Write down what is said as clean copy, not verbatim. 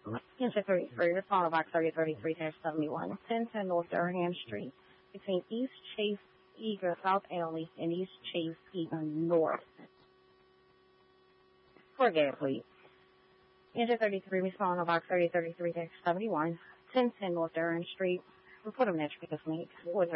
Engine 33, respond to box 3033-71, 1010 North Durham Street, between East Chase Eager South Alley and East Chase Eager North. For gas, please. Engine 33, respond to box 3033-71, 1010 North Durham Street. We'll put them next because link 430.